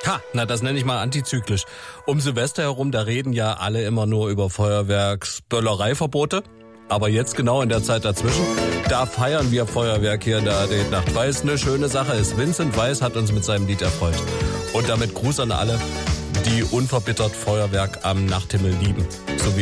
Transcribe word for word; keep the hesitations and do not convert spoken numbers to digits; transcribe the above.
Ha, na das nenne ich mal antizyklisch. Um Silvester herum, da reden ja alle immer nur über Feuerwerksböllereiverbote. Aber jetzt genau in der Zeit dazwischen, da feiern wir Feuerwerk hier in der A D Nacht, weil es eine schöne Sache ist. Vincent Weiss hat uns mit seinem Lied erfreut. Und damit Gruß an alle, die unverbittert Feuerwerk am Nachthimmel lieben. So wie